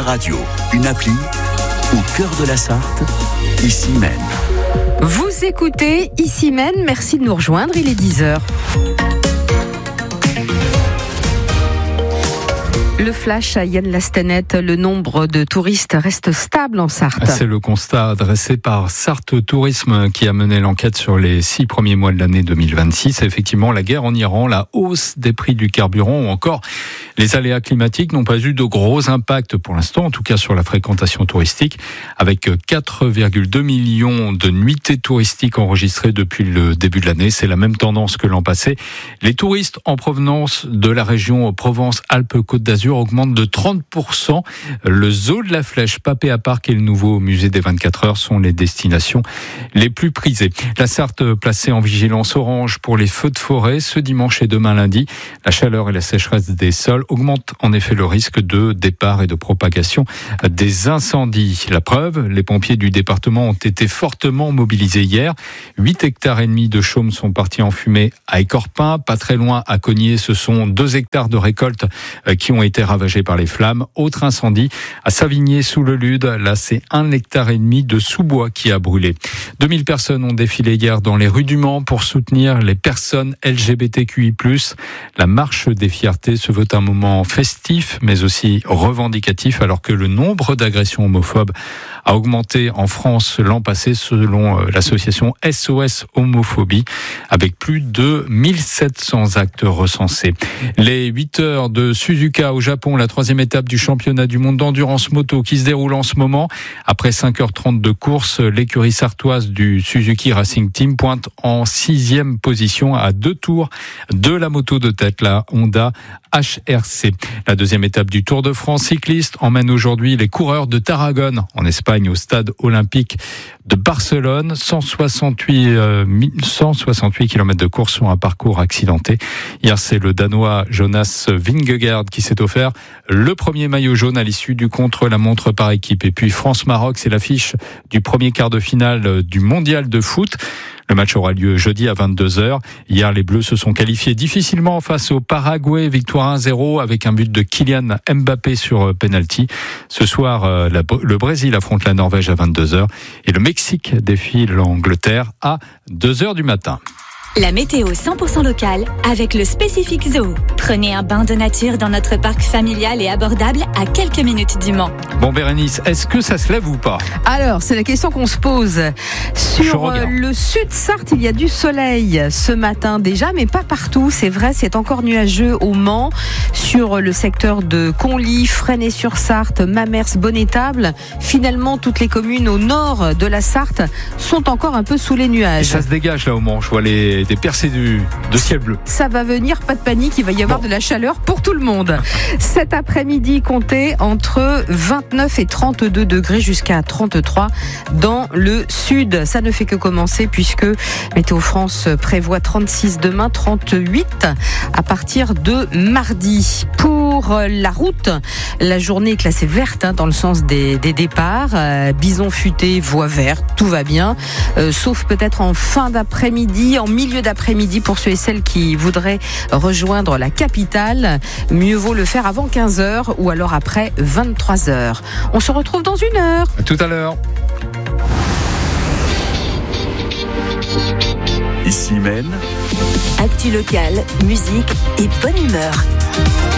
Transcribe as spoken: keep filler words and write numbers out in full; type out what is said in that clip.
Radio, une appli au cœur de la Sarthe, ici même. Vous écoutez Ici même, merci de nous rejoindre, il est dix heures. Le flash à Yann Lastenette, le nombre de touristes reste stable en Sarthe. C'est le constat dressé par Sarthe Tourisme qui a mené l'enquête sur les six premiers mois de l'année deux mille vingt-six. Effectivement, la guerre en Iran, la hausse des prix du carburant ou encore les aléas climatiques n'ont pas eu de gros impacts pour l'instant, en tout cas sur la fréquentation touristique, avec quatre virgule deux millions de nuitées touristiques enregistrées depuis le début de l'année. C'est la même tendance que l'an passé. Les touristes en provenance de la région Provence-Alpes-Côte d'Azur augmente de trente pour cent. Le zoo de la Flèche, Papé à Parc et le nouveau musée des vingt-quatre heures sont les destinations les plus prisées. La Sarthe placée en vigilance orange pour les feux de forêt ce dimanche et demain lundi. La chaleur et la sécheresse des sols augmentent en effet le risque de départ et de propagation des incendies. La preuve, les pompiers du département ont été fortement mobilisés hier. huit hectares et demi de chaumes sont partis en fumée à Écorpin. Pas très loin à Cognier, ce sont deux hectares de récolte qui ont été ravagés par les flammes. Autre incendie à Savigné sous le Lude. Là, c'est un hectare et demi de sous-bois qui a brûlé. deux mille personnes ont défilé hier dans les rues du Mans pour soutenir les personnes L G B T Q I plus. La marche des fiertés se veut un moment festif, mais aussi revendicatif, alors que le nombre d'agressions homophobes a augmenté en France l'an passé, selon l'association S O S Homophobie, avec plus de mille sept cents actes recensés. Les huit heures de Suzuka au Japon, la troisième étape du championnat du monde d'endurance moto qui se déroule en ce moment. Après cinq heures trente de course, l'écurie sartoise du Suzuki Racing Team pointe en sixième position à deux tours de la moto de tête, la Honda H R C. La deuxième étape du Tour de France cycliste emmène aujourd'hui les coureurs de Tarragone en Espagne au stade olympique de Barcelone. cent soixante-huit, euh, cent soixante-huit kilomètres de course sur un parcours accidenté. Hier, c'est le Danois Jonas Vingegaard qui s'est offert le premier maillot jaune à l'issue du contre-la-montre par équipe. Et puis France-Maroc, c'est l'affiche du premier quart de finale du mondial de foot. Le match aura lieu jeudi à vingt-deux heures. Hier, les Bleus se sont qualifiés difficilement face au Paraguay. Victoire un zéro avec un but de Kylian Mbappé sur penalty. Ce soir, le Brésil affronte la Norvège à vingt-deux heures et le Mexique défie l'Angleterre à deux heures du matin. La météo cent pour cent locale avec le Spécifique Zoo. Prenez un bain de nature dans notre parc familial et abordable à quelques minutes du Mans. Bon, Bérénice, est-ce que ça se lève ou pas ? Alors, c'est la question qu'on se pose. Sur euh, le sud Sarthe, il y a du soleil ce matin déjà, mais pas partout. C'est vrai, c'est encore nuageux au Mans. Sur le secteur de Conly, Fresnay-sur-Sarthe, Mamers, Bonnétable, finalement, toutes les communes au nord de la Sarthe sont encore un peu sous les nuages. Et ça se dégage là au Mans, je vois les des percées du, de ciel bleu. Ça va venir, pas de panique, il va y avoir bon. de la chaleur pour tout le monde. Cet après-midi, comptez entre vingt-neuf et trente-deux degrés jusqu'à trente-trois dans le sud. Ça ne fait que commencer puisque Météo France prévoit trente-six demain, trente-huit à partir de mardi. Pour la route, la journée est classée verte hein, dans le sens des, des départs. Euh, bison futé, voie verte, tout va bien. Euh, sauf peut-être en fin d'après-midi, en milieu d'après-midi pour ceux et celles qui voudraient rejoindre la capitale. Mieux vaut le faire avant quinze heures ou alors après vingt-trois heures. On se retrouve dans une heure. À tout à l'heure. Ici même. Actu locale, musique et bonne humeur.